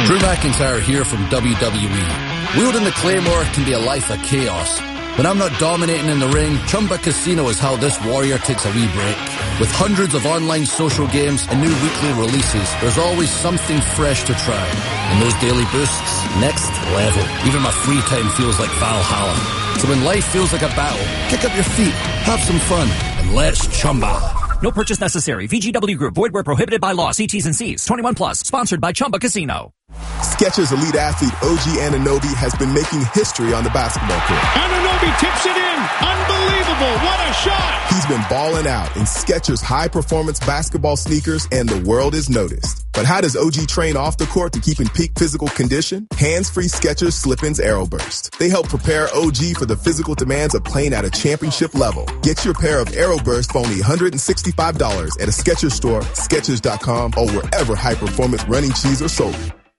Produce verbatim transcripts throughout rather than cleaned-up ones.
Drew McIntyre here from W W E. Wielding the Claymore can be a life of chaos. When I'm not dominating in the ring, Chumba Casino is how this warrior takes a wee break. With hundreds of online social games and new weekly releases, there's always something fresh to try. And those daily boosts, next level. Even my free time feels like Valhalla. So when life feels like a battle, kick up your feet, have some fun, and let's Chumba. No purchase necessary. V G W Group. Void where prohibited by law. See T's and C's. twenty-one plus. Sponsored by Chumba Casino. Skechers elite athlete O G Anunoby has been making history on the basketball court. Anunoby tips it in. Unbelievable. What a shot. He's been balling out in Skechers high-performance basketball sneakers, and the world is noticed. But how does O G train off the court to keep in peak physical condition? Hands-free Skechers Slip-ins AeroBurst. They help prepare O G for the physical demands of playing at a championship level. Get your pair of AeroBurst for only one hundred sixty-five dollars at a Skechers store, Skechers dot com, or wherever high-performance running shoes are sold.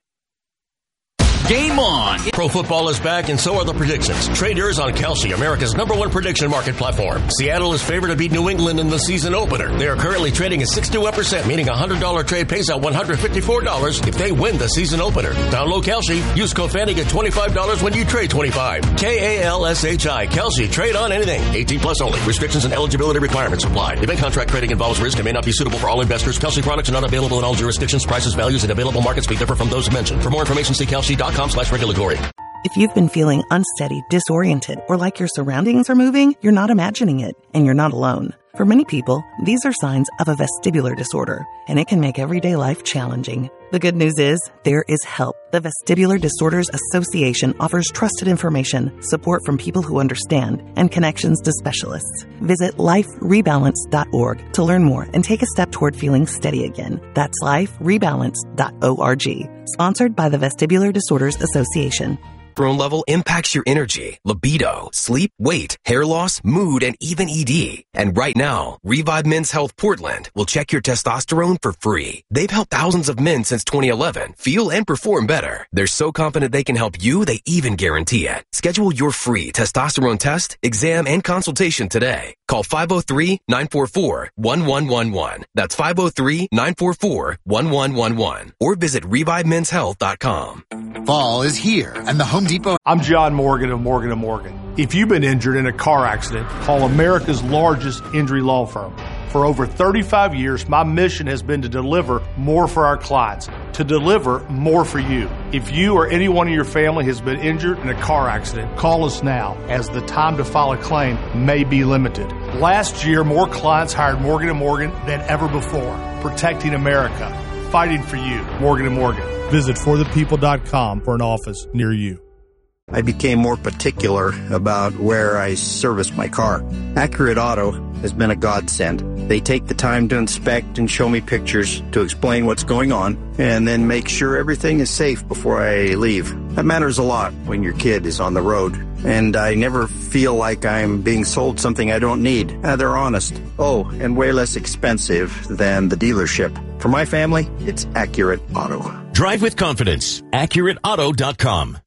Game on! Pro football is back, and so are the predictions. Traders on Kalshi, America's number one prediction market platform. Seattle is favored to beat New England in the season opener. They are currently trading at sixty-one percent, meaning a one hundred dollars trade pays out one hundred fifty-four dollars if they win the season opener. Download Kalshi. Use code Fanny, get twenty-five dollars when you trade twenty-five. K A L S H I. Kalshi. Trade on anything. eighteen plus only. Restrictions and eligibility requirements apply. Event contract trading involves risk and may not be suitable for all investors. Kalshi products are not available in all jurisdictions. Prices, values, and available markets may differ from those mentioned. For more information, see Kalshi dot com slash regulatory. If you've been feeling unsteady, disoriented, or like your surroundings are moving, you're not imagining it, and you're not alone. For many people, these are signs of a vestibular disorder, and it can make everyday life challenging. The good news is, there is help. The Vestibular Disorders Association offers trusted information, support from people who understand, and connections to specialists. Visit life rebalance dot org to learn more and take a step toward feeling steady again. That's life rebalance dot org. Sponsored by the Vestibular Disorders Association. Testosterone level impacts your energy, libido, sleep, weight, hair loss, mood, and even E D. And right now, Revive Men's Health Portland will check your testosterone for free. They've helped thousands of men since twenty eleven feel and perform better. They're so confident they can help you, they even guarantee it. Schedule your free testosterone test, exam, and consultation today. Call five oh three, nine four four, one one one one. That's five oh three, nine four four, one one one one. Or visit revive men's health dot com. Fall is here, and the Home Depot... I'm John Morgan of Morgan and Morgan. If you've been injured in a car accident, call America's largest injury law firm. For over thirty-five years, my mission has been to deliver more for our clients, to deliver more for you. If you or anyone in your family has been injured in a car accident, call us now, as the time to file a claim may be limited. Last year, more clients hired Morgan and Morgan than ever before, protecting America, fighting for you. Morgan and Morgan. Visit for the people dot com for an office near you. I became more particular about where I service my car. Accurate Auto has been a godsend. They take the time to inspect and show me pictures to explain what's going on, and then make sure everything is safe before I leave. That matters a lot when your kid is on the road, and I never feel like I'm being sold something I don't need. Uh, they're honest. Oh, and way less expensive than the dealership. For my family, it's Accurate Auto. Drive with confidence. accurate auto dot com.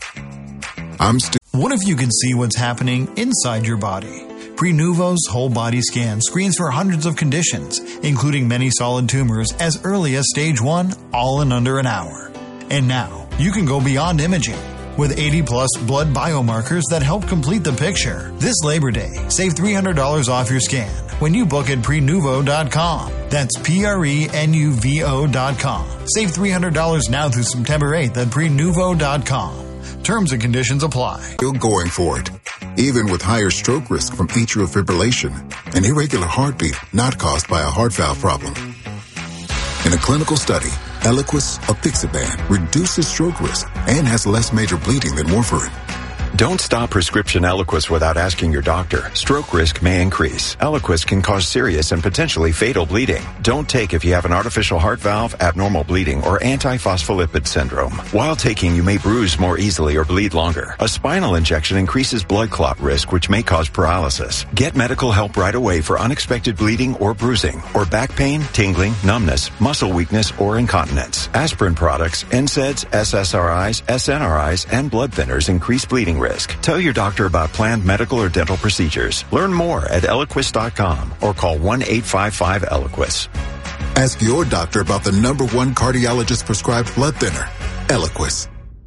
I'm st- what if you could see what's happening inside your body? Prenuvo's whole body scan screens for hundreds of conditions, including many solid tumors as early as stage one, all in under an hour. And now, you can go beyond imaging with eighty plus blood biomarkers that help complete the picture. This Labor Day, save three hundred dollars off your scan when you book at prenuvo dot com. That's P R E N U V O dot com. Save three hundred dollars now through September eighth at prenuvo dot com. Terms and conditions apply. Still going for it, even with higher stroke risk from atrial fibrillation, an irregular heartbeat not caused by a heart valve problem. In a clinical study, Eliquis apixaban reduces stroke risk and has less major bleeding than warfarin. Don't stop prescription Eliquis without asking your doctor. Stroke risk may increase. Eliquis can cause serious and potentially fatal bleeding. Don't take if you have an artificial heart valve, abnormal bleeding, or antiphospholipid syndrome. While taking, you may bruise more easily or bleed longer. A spinal injection increases blood clot risk, which may cause paralysis. Get medical help right away for unexpected bleeding or bruising, or back pain, tingling, numbness, muscle weakness, or incontinence. Aspirin products, N SAIDs, S S R Is, S N R Is, and blood thinners increase bleeding risk. Tell your doctor about planned medical or dental procedures. Learn more at eliquis dot com or call one eight five five Eliquis. Ask your doctor about the number one cardiologist prescribed blood thinner, Eloquist.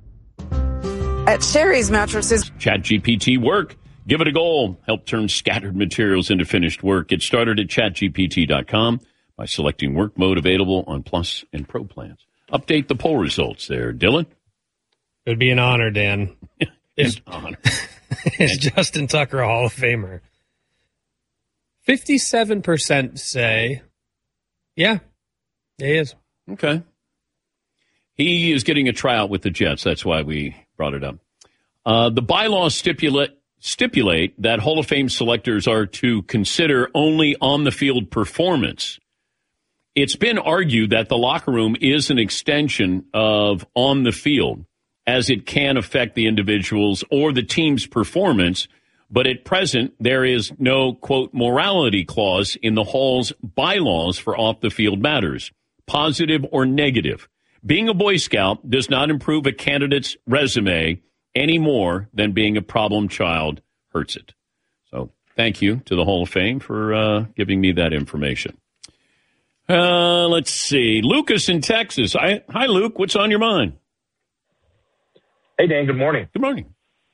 At Sherry's Mattresses. ChatGPT work. Give it a go. Help turn scattered materials into finished work. Get started at chat G P T dot com by selecting work mode available on Plus and Pro plans. Update the poll results there, Dylan. It would be an honor, Dan. It's an honor. Is Justin Tucker a Hall of Famer? fifty-seven percent say, yeah, he is. Okay. He is getting a tryout with the Jets. That's why we brought it up. Uh, the bylaws stipulate stipulate that Hall of Fame selectors are to consider only on-the-field performance. It's been argued that the locker room is an extension of on the field, as it can affect the individual's or the team's performance, but at present, there is no, quote, morality clause in the Hall's bylaws for off-the-field matters, positive or negative. Being a Boy Scout does not improve a candidate's resume any more than being a problem child hurts it. So thank you to the Hall of Fame for uh, giving me that information. Uh, let's see. Lucas in Texas. Hi, hi, Luke. What's on your mind? Hey, Dan. Good morning. Good morning.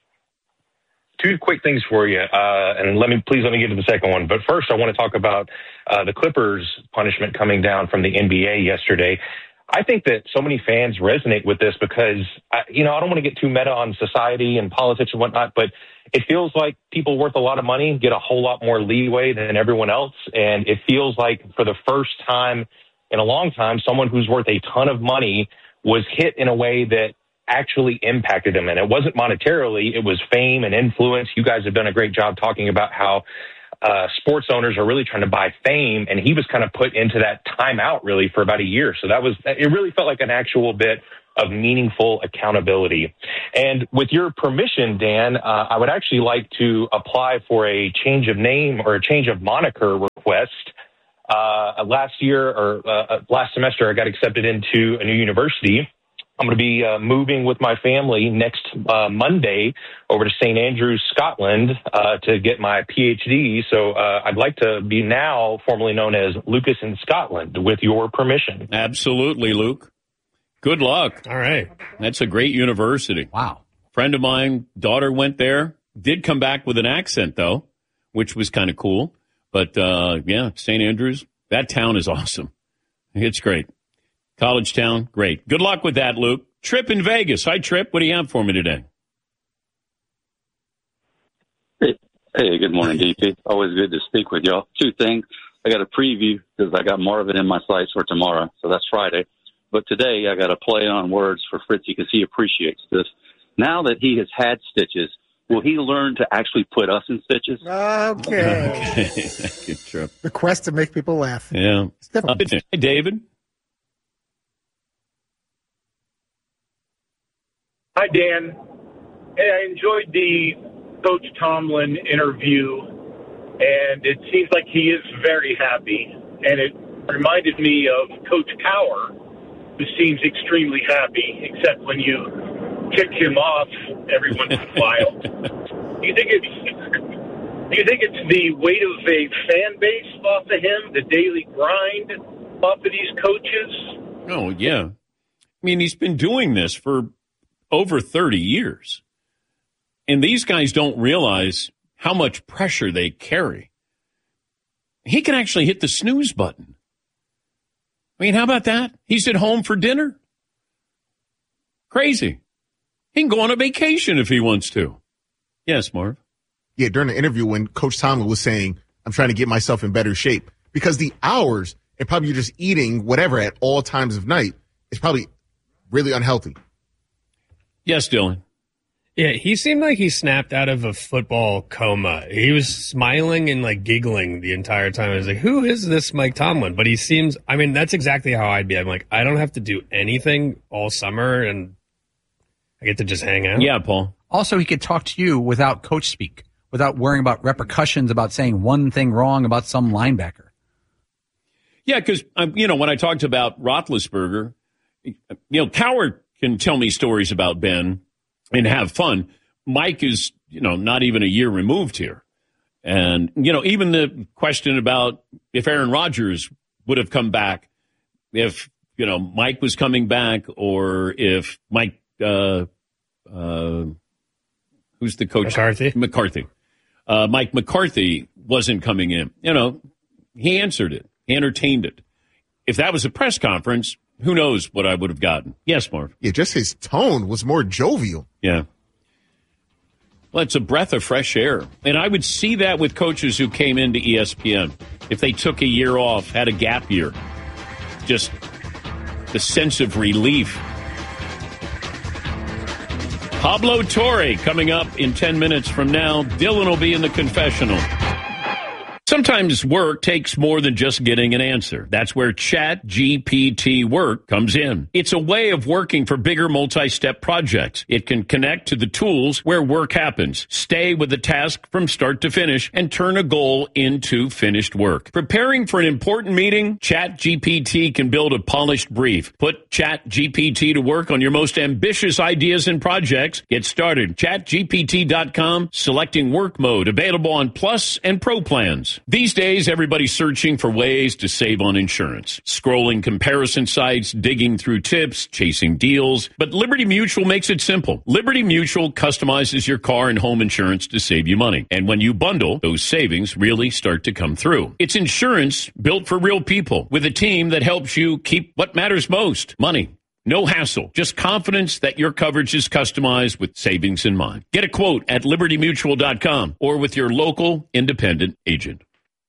Two quick things for you, uh, and let me please let me get to the second one. But first, I want to talk about uh, the Clippers' punishment coming down from the N B A yesterday. I think that so many fans resonate with this because, I, you know, I don't want to get too meta on society and politics and whatnot, but it feels like people worth a lot of money get a whole lot more leeway than everyone else. And it feels like for the first time in a long time, someone who's worth a ton of money was hit in a way that actually impacted him. And it wasn't monetarily, it was fame and influence. You guys have done a great job talking about how Uh, sports owners are really trying to buy fame, and he was kind of put into that timeout really for about a year. So that was, it really felt like an actual bit of meaningful accountability. And with your permission, Dan, uh, I would actually like to apply for a change of name or a change of moniker request. Uh, last year or uh, last semester, I got accepted into a new university. I'm going to be uh, moving with my family next uh, Monday over to Saint Andrews, Scotland, uh, to get my P H D. So uh, I'd like to be now formally known as Lucas in Scotland, with your permission. Absolutely, Luke. Good luck. All right. That's a great university. Wow. Friend of mine, daughter went there. Did come back with an accent, though, which was kind of cool. But, uh, yeah, Saint Andrews, that town is awesome. It's great. College town, great. Good luck with that, Luke. Trip in Vegas. Hi, Trip. What do you have for me today? Hey, hey good morning, D P. Always good to speak with y'all. Two things. I got a preview because I got Marvin in my sights for tomorrow, so that's Friday. But today I got a play on words for Fritzy because he appreciates this. Now that he has had stitches, will he learn to actually put us in stitches? Okay. Okay. Thank you, Trip. The quest to make people laugh. Yeah. Uh, hey, David. Hi, Dan. Hey, I enjoyed the Coach Tomlin interview, and it seems like he is very happy. And it reminded me of Coach Cowher, who seems extremely happy, except when you kick him off every once in a while. Do you think it's do you think it's the weight of a fan base off of him, the daily grind off of these coaches? Oh, yeah. I mean, he's been doing this for over thirty years. And these guys don't realize how much pressure they carry. He can actually hit the snooze button. I mean, how about that? He's at home for dinner. Crazy. He can go on a vacation if he wants to. Yes, Marv? Yeah, during the interview when Coach Tomlin was saying, I'm trying to get myself in better shape, because the hours and probably you're just eating whatever at all times of night is probably really unhealthy. Yes, Dylan. Yeah, he seemed like he snapped out of a football coma. He was smiling and like giggling the entire time. I was like, who is this Mike Tomlin? But he seems, I mean, that's exactly how I'd be. I'm like, I don't have to do anything all summer and I get to just hang out. Yeah, Paul. Also, he could talk to you without coach speak, without worrying about repercussions about saying one thing wrong about some linebacker. Yeah, because, um, you know, when I talked about Roethlisberger, you know, Cowher can tell me stories about Ben and have fun. Mike is, you know, not even a year removed here. And, you know, even the question about if Aaron Rodgers would have come back if you know, Mike was coming back or if Mike, uh, uh, who's the coach? McCarthy. McCarthy. Uh, Mike McCarthy wasn't coming in. You know, he answered it. He entertained it. If that was a press conference, who knows what I would have gotten. Yes, Marv. Yeah, just his tone was more jovial. Yeah. Well, it's a breath of fresh air. And I would see that with coaches who came into E S P N. If they took a year off, had a gap year, just the sense of relief. Pablo Torre coming up in ten minutes from now. Dylan will be in the confessional. Sometimes work takes more than just getting an answer. That's where Chat G P T Work comes in. It's a way of working for bigger multi-step projects. It can connect to the tools where work happens, stay with the task from start to finish, and turn a goal into finished work. Preparing for an important meeting? Chat G P T can build a polished brief. Put Chat G P T to work on your most ambitious ideas and projects. Get started. chat G P T dot com, selecting work mode, available on Plus and Pro plans. These days, everybody's searching for ways to save on insurance. Scrolling comparison sites, digging through tips, chasing deals. But Liberty Mutual makes it simple. Liberty Mutual customizes your car and home insurance to save you money. And when you bundle, those savings really start to come through. It's insurance built for real people with a team that helps you keep what matters most, money. No hassle, just confidence that your coverage is customized with savings in mind. Get a quote at liberty mutual dot com or with your local independent agent.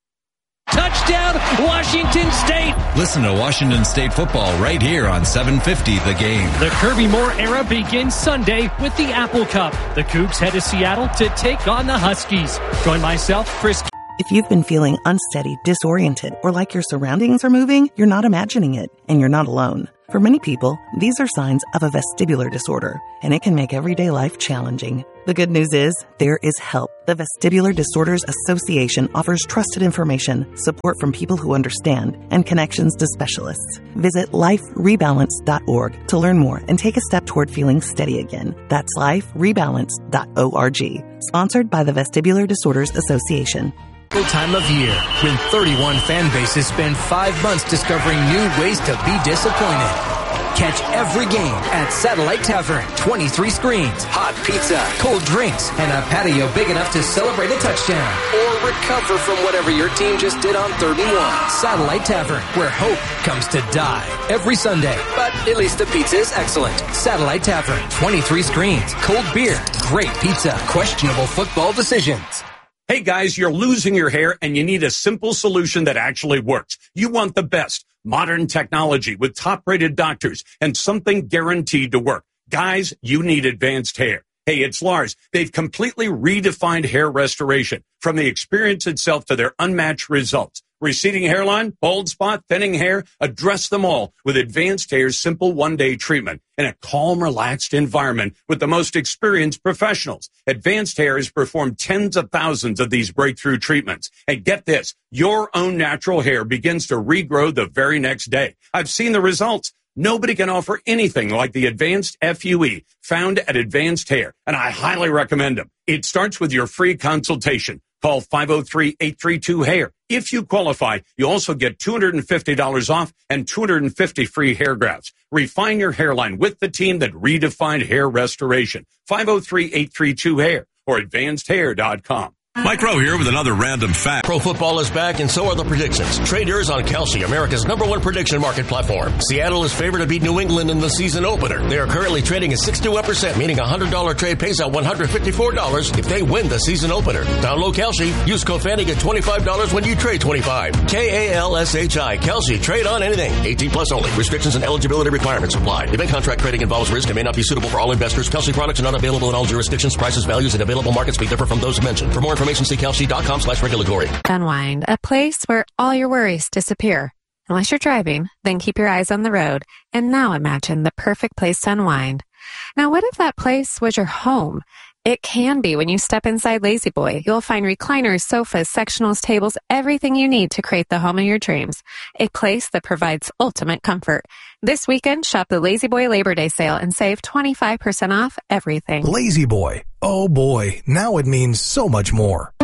Touchdown, Washington State. Listen to Washington State football right here on seven fifty The Game. The Kirby Moore era begins Sunday with the Apple Cup. The Cougs head to Seattle to take on the Huskies. Join myself, Chris. If you've been feeling unsteady, disoriented, or like your surroundings are moving, you're not imagining it, and you're not alone. For many people, these are signs of a vestibular disorder, and it can make everyday life challenging. The good news is, there is help. The Vestibular Disorders Association offers trusted information, support from people who understand, and connections to specialists. Visit life rebalance dot org to learn more and take a step toward feeling steady again. That's life rebalance dot org. Sponsored by the Vestibular Disorders Association. Time of year when thirty-one fan bases spend five months discovering new ways to be disappointed. Catch every game at Satellite Tavern. twenty-three screens, hot pizza, cold drinks, and a patio big enough to celebrate a touchdown or recover from whatever your team just did on thirty-one. Satellite Tavern, where hope comes to die every Sunday. But at least the pizza is excellent. Satellite Tavern, twenty-three screens, cold beer, great pizza, questionable football decisions. Hey guys, you're losing your hair and you need a simple solution that actually works. You want the best modern technology with top-rated doctors and something guaranteed to work. Guys, you need Advanced Hair. Hey, it's Lars. They've completely redefined hair restoration, from the experience itself to their unmatched results. Receding hairline, bald spot, thinning hair, address them all with Advanced Hair's simple one-day treatment in a calm, relaxed environment with the most experienced professionals. Advanced Hair has performed tens of thousands of these breakthrough treatments. And get this, your own natural hair begins to regrow the very next day. I've seen the results. Nobody can offer anything like the Advanced F U E found at Advanced Hair, and I highly recommend them. It starts with your free consultation. Call five oh three, eight three two, hair. If you qualify, you also get two hundred fifty dollars off and two hundred fifty free hair grafts. Refine your hairline with the team that redefined hair restoration. five oh three, eight three two, hair or advanced hair dot com. Mike Rowe here with another random fact. Pro football is back, and so are the predictions. Trade yours on Kalshi, America's number one prediction market platform. Seattle is favored to beat New England in the season opener. They are currently trading at sixty-one percent, meaning a one hundred dollars trade pays out one hundred fifty-four dollars if they win the season opener. Download Kalshi. Use code Fanny, get twenty-five dollars when you trade twenty-five. K A L S H I. Kalshi. Trade on anything. eighteen plus only. Restrictions and eligibility requirements apply. Event contract trading involves risk and may not be suitable for all investors. Kalshi products are not available in all jurisdictions. Prices, values, and available markets may differ from those mentioned. For more information, see Kalshi dot com slash regulatory. Unwind, a place where all your worries disappear. Unless you're driving, then keep your eyes on the road. And now imagine the perfect place to unwind. Now, what if that place was your home? It can be when you step inside Lazy Boy. You'll find recliners, sofas, sectionals, tables, everything you need to create the home of your dreams. A place that provides ultimate comfort. This weekend, shop the Lazy Boy Labor Day sale and save twenty-five percent off everything. Lazy Boy. Oh boy, now it means so much more.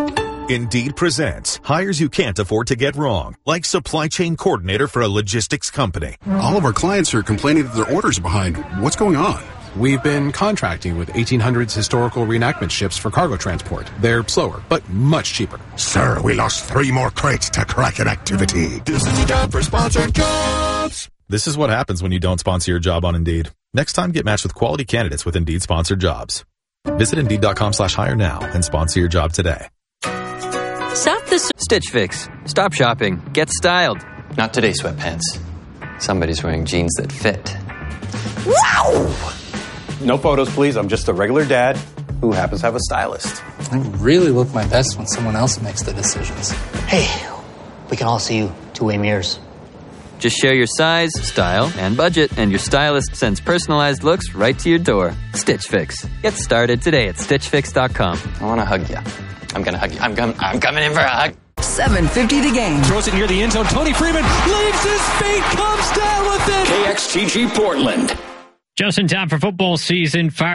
Indeed presents hires you can't afford to get wrong, like supply chain coordinator for a logistics company. All of our clients are complaining that their orders are behind. What's going on? We've been contracting with eighteen hundreds historical reenactment ships for cargo transport. They're slower, but much cheaper. Sir, we lost three more crates to Kraken activity. This is the job for sponsored jobs. This is what happens when you don't sponsor your job on Indeed. Next time, get matched with quality candidates with Indeed sponsored jobs. Visit Indeed.com slash hire now and sponsor your job today. Stop this. Stitch Fix. Stop shopping. Get styled. Not today, sweatpants. Somebody's wearing jeans that fit. Wow! No photos, please. I'm just a regular dad who happens to have a stylist. I really look my best when someone else makes the decisions. Hey, we can all see you two-way mirrors. Just share your size, style, and budget, and your stylist sends personalized looks right to your door. Stitch Fix. Get started today at stitch fix dot com. I want to hug you. I'm going to hug you. I'm, com- I'm coming in for a hug. seven fifty to game. Throws it near the end zone. Tony Freeman leaves his feet, comes down with it. K X T G Portland. Just in time for football season. Fire.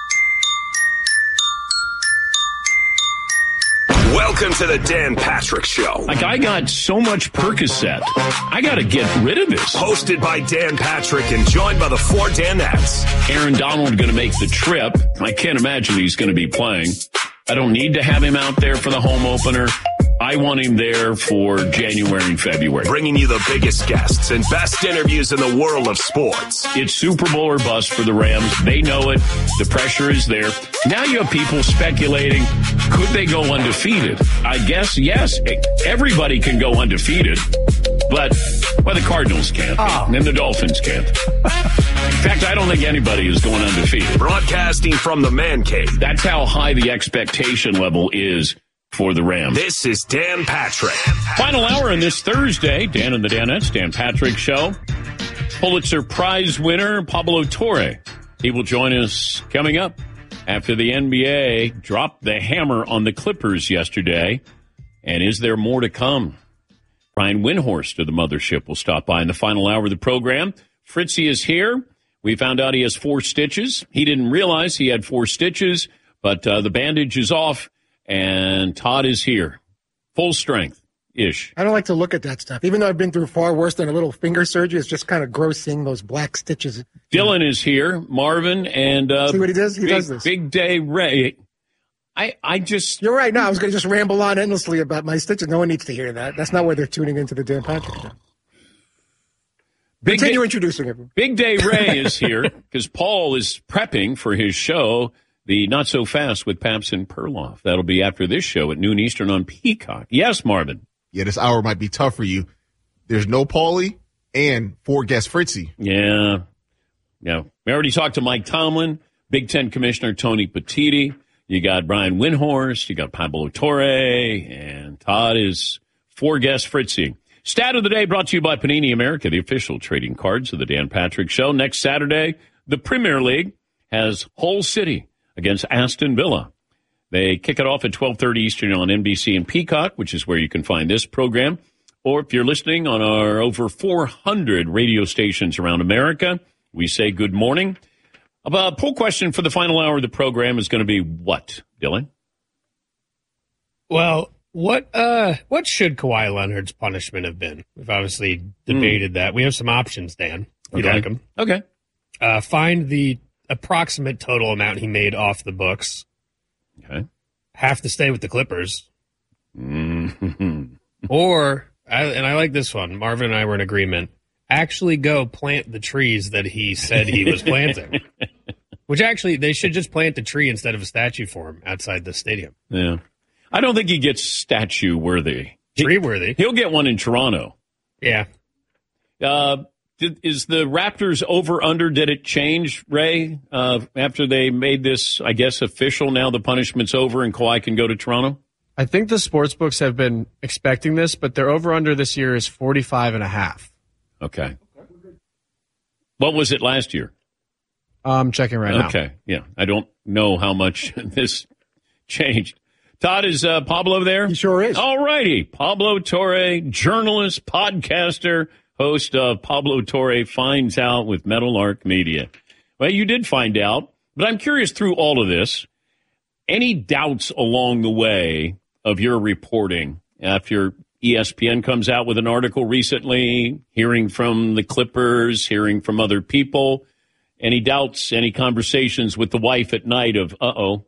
Welcome to the Dan Patrick Show. Like, I got so much Percocet. I got to get rid of this. Hosted by Dan Patrick and joined by the four Danettes. Aaron Donald going to make the trip. I can't imagine he's going to be playing. I don't need to have him out there for the home opener. I want him there for January and February. Bringing you the biggest guests and best interviews in the world of sports. It's Super Bowl or bust for the Rams. They know it. The pressure is there. Now you have people speculating, could they go undefeated? I guess, yes. Everybody can go undefeated. But, well, the Cardinals can't. Oh. And the Dolphins can't. In fact, I don't think anybody is going undefeated. Broadcasting from the Man Cave. That's how high the expectation level is for the Rams. This is Dan Patrick. Final hour on this Thursday. Dan and the Danettes, Dan Patrick Show. Pulitzer Prize winner Pablo Torre. He will join us coming up after the N B A dropped the hammer on the Clippers yesterday. And is there more to come? Brian Windhorst of the Mothership will stop by in the final hour of the program. Fritzy is here. We found out he has four stitches. He didn't realize he had four stitches, but uh, the bandage is off. And Todd is here. Full strength-ish. I don't like to look at that stuff. Even though I've been through far worse than a little finger surgery, it's just kind of gross seeing those black stitches. Dylan is here. Marvin and... Uh, See what he does? He Big, does this. Big Day Ray. I, I just... You're right. No, I was going to just ramble on endlessly about my stitches. No one needs to hear that. That's not why they're tuning into the Dan Patrick Show. Big Continue Day, introducing everyone. Big Day Ray is here because Paul is prepping for his show... The Not So Fast with Paps and Perloff. That'll be after this show at noon Eastern on Peacock. Yes, Marvin. Yeah, this hour might be tough for you. There's no Paulie and four guest Fritzy. Yeah. Yeah. We already talked to Mike Tomlin, Big Ten Commissioner Tony Petitti. You got Brian Windhorst. You got Pablo Torre. And Todd is four guest Fritzy. Stat of the day brought to you by Panini America, the official trading cards of the Dan Patrick Show. Next Saturday, the Premier League has Hull City against Aston Villa. They kick it off at twelve thirty Eastern on N B C and Peacock, which is where you can find this program. Or if you're listening on our over four hundred radio stations around America, we say good morning. A poll question for the final hour of the program is going to be what, Dylan? Well, what uh, what should Kawhi Leonard's punishment have been? We've obviously debated mm. that. We have some options, Dan, if okay. you like them. Okay. Uh, find the approximate total amount he made off the books. Okay. Have to stay with the Clippers. Mm-hmm. Or, and I like this one, Marvin and I were in agreement, actually go plant the trees that he said he was planting. Which actually, they should just plant the tree instead of a statue for him outside the stadium. Yeah. I don't think he gets statue worthy. Tree worthy. He'll get one in Toronto. Yeah. Uh, Did, is the Raptors over-under, did it change, Ray, uh, after they made this, I guess, official? Now the punishment's over and Kawhi can go to Toronto? I think the sports books have been expecting this, but their over-under this year is forty-five and a half. Okay. What was it last year? I'm checking right now. Okay, yeah. I don't know how much this changed. Todd, is uh, Pablo there? He sure is. All righty. Pablo Torre, journalist, podcaster, host of Pablo Torre Finds Out with Meadowlark Media. Well, you did find out, but I'm curious through all of this, any doubts along the way of your reporting after E S P N comes out with an article recently, hearing from the Clippers, hearing from other people? Any doubts, any conversations with the wife at night of, uh-oh?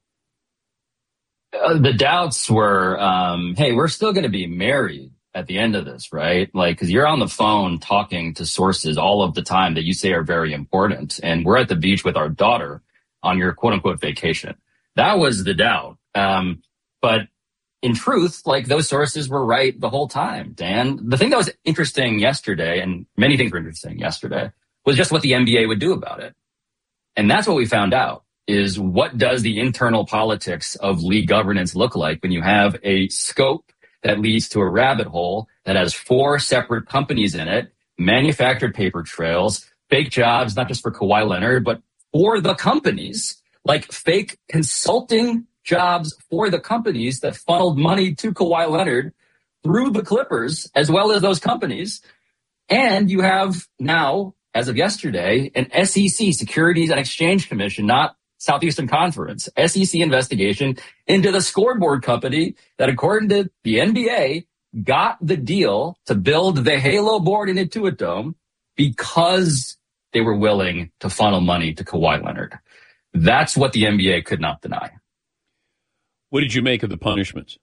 Uh, the doubts were, um, hey, we're still going to be married at the end of this, right? Like, because you're on the phone talking to sources all of the time that you say are very important. And we're at the beach with our daughter on your quote-unquote vacation. That was the doubt. Um, but in truth, like, those sources were right the whole time, Dan. The thing that was interesting yesterday, and many things were interesting yesterday, was just what the N B A would do about it. And that's what we found out, is what does the internal politics of league governance look like when you have a scope that leads to a rabbit hole that has four separate companies in it, manufactured paper trails, fake jobs, not just for Kawhi Leonard, but for the companies, like fake consulting jobs for the companies that funneled money to Kawhi Leonard through the Clippers, as well as those companies. And you have now, as of yesterday, an S E C, Securities and Exchange Commission, not Southeastern Conference, S E C investigation into the scoreboard company that, according to the N B A, got the deal to build the Halo board in Intuit Dome because they were willing to funnel money to Kawhi Leonard. That's what the N B A could not deny. What did you make of the punishments?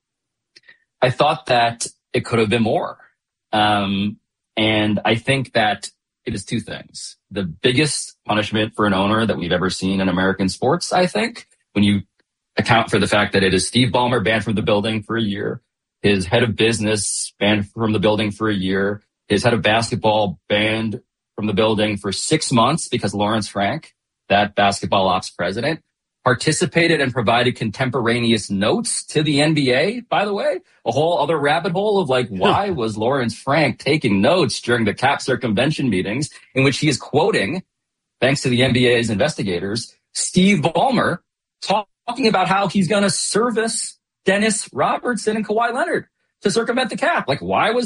I thought that it could have been more. Um, and I think that it is two things. The biggest punishment for an owner that we've ever seen in American sports, I think, when you account for the fact that it is Steve Ballmer banned from the building for a year, his head of business banned from the building for a year, his head of basketball banned from the building for six months because Lawrence Frank, that basketball ops president, participated and provided contemporaneous notes to the N B A, by the way. A whole other rabbit hole of, like, why was Lawrence Frank taking notes during the cap circumvention meetings in which he is quoting, thanks to the N B A's investigators, Steve Ballmer talk, talking about how he's going to service Dennis Robertson and Kawhi Leonard to circumvent the cap. Like, why was